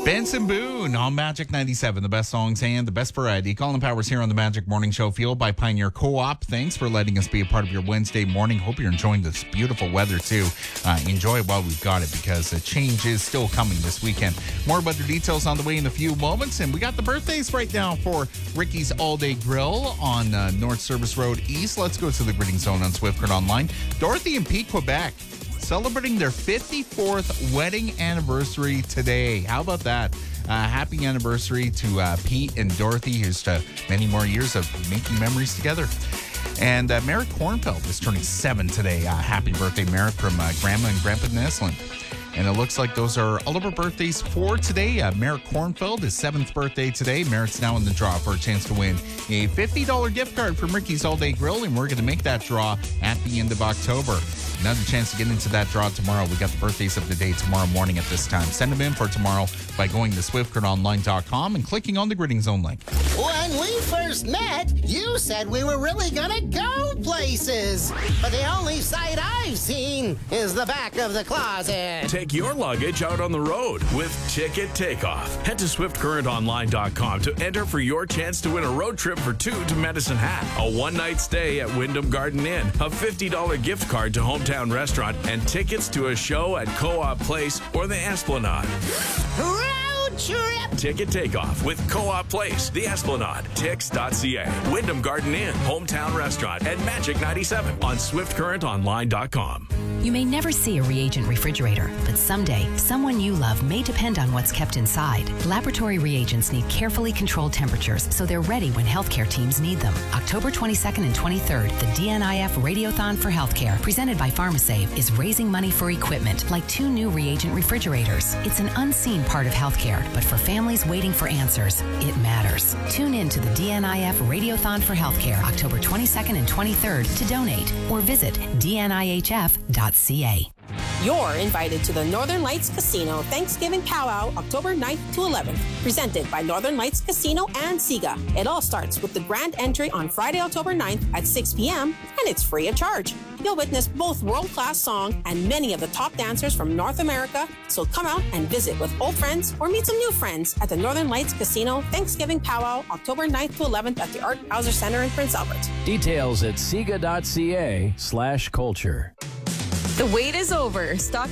Benson Boone on Magic 97, the best songs and the best variety. Colin Powers here on the Magic Morning Show, fueled by Pioneer Co-op. Thanks for letting us be a part of your Wednesday morning. Hope you're enjoying this beautiful weather too. Enjoy it while we've got it, because the change is still coming this weekend. More weather details on the way in a few moments, and we got the birthdays right now for Ricky's All Day Grill on North Service Road East. Let's go to the Gritting Zone on Swift Current Online. Dorothy in Pete, Quebec, celebrating their 54th wedding anniversary today. How about that? Happy anniversary to Pete and Dorothy. Here's to many more years of making memories together. And Merrick Kornfeld is turning 7 today. Happy birthday, Merrick, from Grandma and Grandpa Nesland. And it looks like those are all of our birthdays for today. Merrick Kornfeld, his 7th birthday today. Merrick's now in the draw for a chance to win a $50 gift card from Ricky's All Day Grill, and we're going to make that draw at the end of October. Another chance to get into that draw tomorrow. We got the birthdays of the day tomorrow morning at this time. Send them in for tomorrow by going to swiftcurrentonline.com and clicking on the Gritting Zone link. When we first met, you said we were really gonna go places. But the only sight I've seen is the back of the closet. Take your luggage out on the road with Ticket Takeoff. Head to swiftcurrentonline.com to enter for your chance to win a road trip for 2 to Medicine Hat, a one-night stay at Wyndham Garden Inn, a $50 gift card to Hometown Restaurant, and tickets to a show at Co-op Place or the Esplanade. Road trip! Ticket Takeoff with Co-op Place, the Esplanade, Tix.ca, Wyndham Garden Inn, Hometown Restaurant, and Magic 97 on swiftcurrentonline.com. You may never see a reagent refrigerator, but someday, someone you love may depend on what's kept inside. Laboratory reagents need carefully controlled temperatures so they're ready when healthcare teams need them. October 22nd and 23rd, the DNIF Radiothon for Healthcare, presented by PharmaSave, is raising money for equipment like 2 new reagent refrigerators. It's an unseen part of healthcare, but for families waiting for answers, it matters. Tune in to the DNIF Radiothon for Healthcare, October 22nd and 23rd to donate, or visit dnihf.ca. You're invited to the Northern Lights Casino Thanksgiving Powwow, October 9th to 11th, presented by Northern Lights Casino and SIGA. It all starts with the grand entry on Friday, October 9th at 6 p.m., and it's free of charge. You'll witness both world-class song and many of the top dancers from North America, so come out and visit with old friends or meet some new friends at the Northern Lights Casino Thanksgiving Powwow, October 9th to 11th at the Art Hauser Center in Prince Albert. Details at siga.ca/culture. The wait is over. Stock